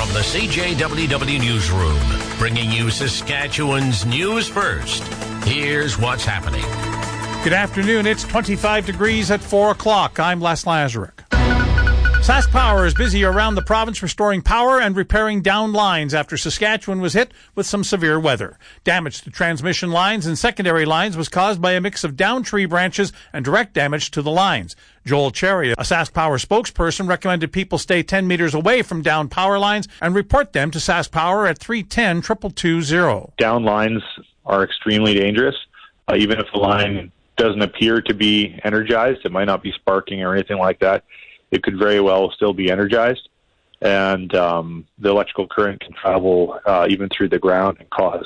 From the CJWW Newsroom, bringing you Saskatchewan's news first. Here's what's happening. Good afternoon. It's 25 degrees at 4 o'clock. I'm Les Lazaruk. SaskPower is busy around the province restoring power and repairing downed lines after Saskatchewan was hit with some severe weather. Damage to transmission lines and secondary lines was caused by a mix of downed tree branches and direct damage to the lines. Joel Cherry, a SaskPower spokesperson, recommended people stay 10 meters away from downed power lines and report them to SaskPower at 310-222-0. Down lines are extremely dangerous. Even if the line doesn't appear to be energized, it might not be sparking or anything like that, it could very well still be energized, and the electrical current can travel even through the ground and cause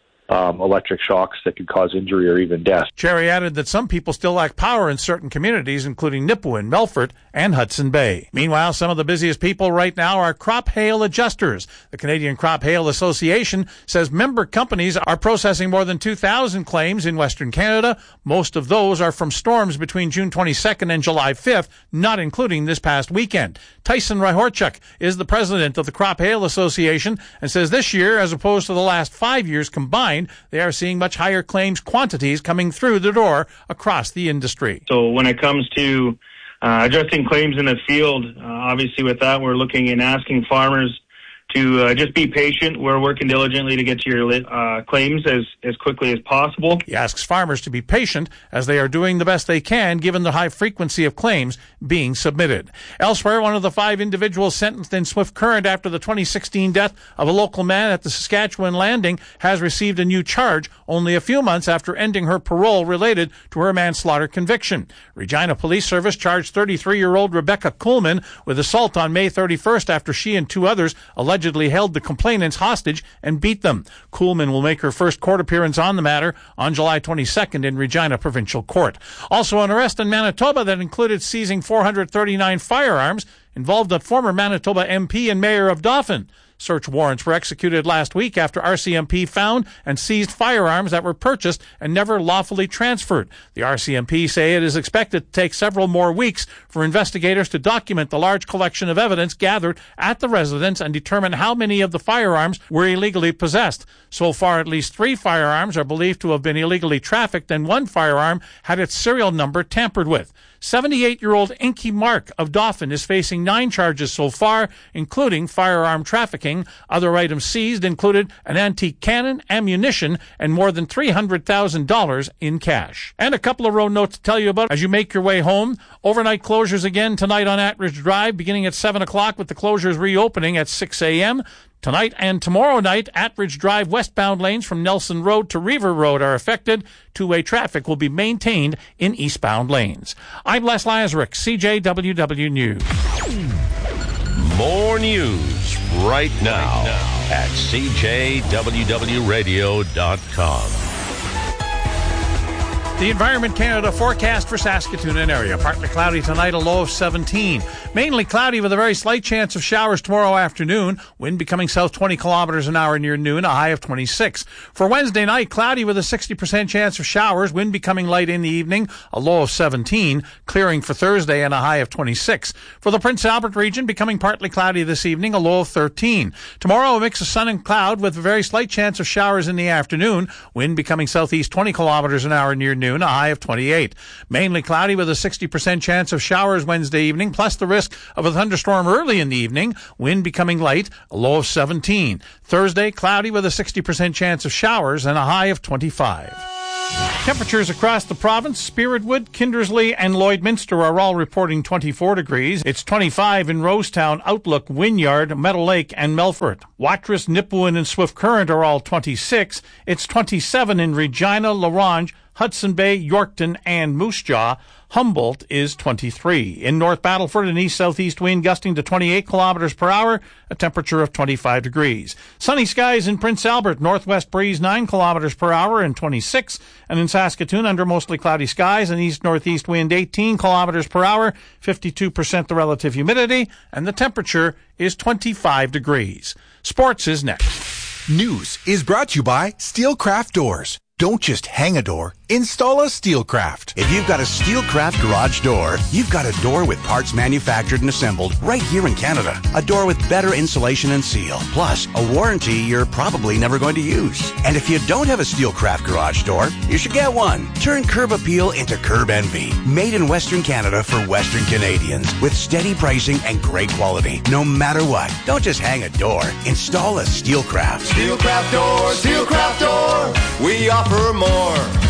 electric shocks that could cause injury or even death. Cherry added that some people still lack power in certain communities, including Nipawin, Melfort, and Hudson Bay. Meanwhile, some of the busiest people right now are crop hail adjusters. The Canadian Crop Hail Association says member companies are processing more than 2,000 claims in Western Canada. Most of those are from storms between June 22nd and July 5th, not including this past weekend. Tyson Ryhorchuk is the president of the Crop Hail Association and says this year, as opposed to the last 5 years combined, they are seeing much higher claims quantities coming through the door across the industry. So when it comes to adjusting claims in the field, obviously with that, we're looking and asking farmers to just be patient. We're working diligently to get to your claims as quickly as possible. He asks farmers to be patient as they are doing the best they can given the high frequency of claims being submitted. Elsewhere, one of the 5 individuals sentenced in Swift Current after the 2016 death of a local man at the Saskatchewan Landing has received a new charge only a few months after ending her parole related to her manslaughter conviction. Regina Police Service charged 33-year-old Rebecca Kuhlman with assault on May 31st after she and 2 others allegedly held the complainants hostage and beat them. Kuhlman will make her first court appearance on the matter on July 22nd in Regina Provincial Court. Also, an arrest in Manitoba that included seizing 439 firearms involved a former Manitoba MP and mayor of Dauphin. Search warrants were executed last week after RCMP found and seized firearms that were purchased and never lawfully transferred. The RCMP say it is expected to take several more weeks for investigators to document the large collection of evidence gathered at the residence and determine how many of the firearms were illegally possessed. So far, at least 3 firearms are believed to have been illegally trafficked, and 1 firearm had its serial number tampered with. 78-year-old Inky Mark of Dauphin is facing 9 charges so far, including firearm trafficking. Other items seized included an antique cannon, ammunition, and more than $300,000 in cash. And a couple of road notes to tell you about as you make your way home. Overnight closures again tonight on Attridge Drive, beginning at 7 o'clock with the closures reopening at 6 a.m. Tonight and tomorrow night, Attridge Drive westbound lanes from Nelson Road to Reaver Road are affected. Two-way traffic will be maintained in eastbound lanes. I'm Les Lazaruk, CJWW News. More news right now at CJWWRadio.com. The Environment Canada forecast for Saskatoon and area. Partly cloudy tonight, a low of 17. Mainly cloudy with a very slight chance of showers tomorrow afternoon. Wind becoming south 20 kilometers an hour near noon, a high of 26. For Wednesday night, cloudy with a 60% chance of showers. Wind becoming light in the evening, a low of 17. Clearing for Thursday and a high of 26. For the Prince Albert region, becoming partly cloudy this evening, a low of 13. Tomorrow, a mix of sun and cloud with a very slight chance of showers in the afternoon. Wind becoming southeast 20 kilometers an hour near noon, a high of 28. Mainly cloudy with a 60% chance of showers Wednesday evening, plus the risk of a thunderstorm early in the evening. Wind becoming light, a low of 17. Thursday, cloudy with a 60% chance of showers and a high of 25. Temperatures across the province, Spiritwood, Kindersley, and Lloydminster are all reporting 24 degrees. It's 25 in Rosetown, Outlook, Wynyard, Meadow Lake, and Melfort. Watrous, Nipawin, and Swift Current are all 26. It's 27 in Regina, La Ronge, Hudson Bay, Yorkton, and Moose Jaw. Humboldt is 23. In North Battleford, an east-southeast wind gusting to 28 kilometers per hour, a temperature of 25 degrees. Sunny skies in Prince Albert, northwest breeze 9 kilometers per hour and 26. And in Saskatoon, under mostly cloudy skies, an east-northeast wind 18 kilometers per hour, 52% the relative humidity, and the temperature is 25 degrees. Sports is next. News is brought to you by Steelcraft Doors. Don't just hang a door, Install a Steelcraft. If you've got a Steelcraft garage door, you've got a door with parts manufactured and assembled right here in Canada. A door with better insulation and seal, plus a warranty you're probably never going to use. And if you don't have a Steelcraft garage door, you should get one. Turn Curb Appeal into Curb Envy. Made in Western Canada for Western Canadians with steady pricing and great quality. No matter what, don't just hang a door. Install a Steelcraft. Steelcraft door, Steelcraft door. We offer more.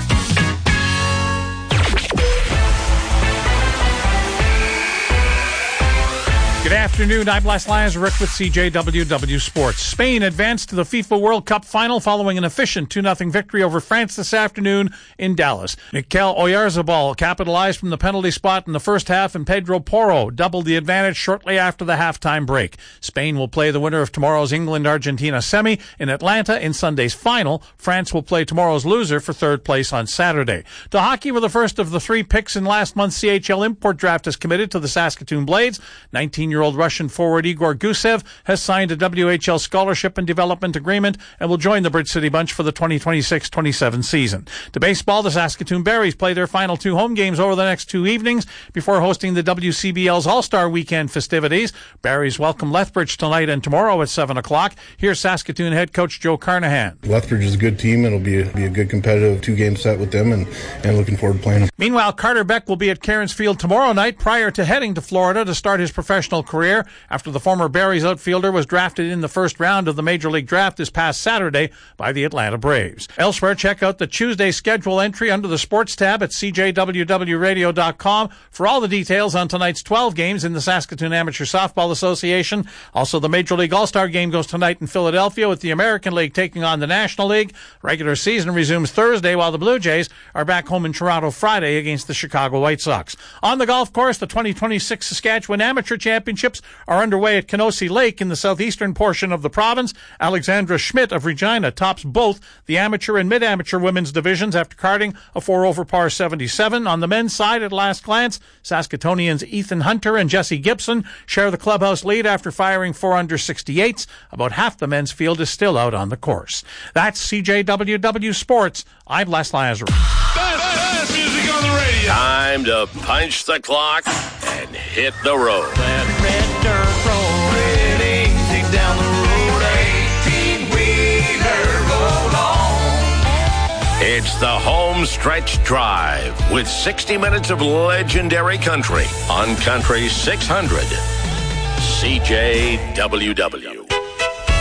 Good afternoon. I'm Les Lazaruk with CJWW Sports. Spain advanced to the FIFA World Cup final following an efficient 2-0 victory over France this afternoon in Dallas. Mikel Oyarzabal capitalized from the penalty spot in the first half, and Pedro Porro doubled the advantage shortly after the halftime break. Spain will play the winner of tomorrow's England-Argentina semi in Atlanta in Sunday's final. France will play tomorrow's loser for third place on Saturday. To hockey, where the first of the 3 picks in last month's CHL import draft is committed to the Saskatoon Blades. 19-year-old Russian forward Igor Gusev has signed a WHL scholarship and development agreement and will join the Bridge City Bunch for the 2026-27 season. To baseball, the Saskatoon Berries play their final 2 home games over the next 2 evenings before hosting the WCBL's All-Star Weekend festivities. Berries welcome Lethbridge tonight and tomorrow at 7 o'clock. Here's Saskatoon head coach Joe Carnahan. Lethbridge is a good team. It'll be a good competitive 2-game set with them, and looking forward to playing them. Meanwhile, Carter Beck will be at Cairns Field tomorrow night prior to heading to Florida to start his professional career after the former Berries outfielder was drafted in the first round of the Major League Draft this past Saturday by the Atlanta Braves. Elsewhere, check out the Tuesday schedule entry under the Sports tab at cjwwradio.com for all the details on tonight's 12 games in the Saskatoon Amateur Softball Association. Also, the Major League All-Star Game goes tonight in Philadelphia with the American League taking on the National League. Regular season resumes Thursday while the Blue Jays are back home in Toronto Friday against the Chicago White Sox. On the golf course, the 2026 Saskatchewan Amateur Championships are underway at Kenosi Lake in the southeastern portion of the province. Alexandra Schmidt of Regina tops both the amateur and mid-amateur women's divisions after carding a 4-over par 77. On the men's side, at last glance, Saskatoonians Ethan Hunter and Jesse Gibson share the clubhouse lead after firing 4 under 68s. About half the men's field is still out on the course. That's CJWW Sports. I'm Les Lazaruk. Best music on the radio. Time to punch the clock and hit the road. That red dirt road, red easy down the road, 18-wheeler, roll on. It's the Home Stretch Drive with 60 minutes of legendary country on Country 600 CJWW.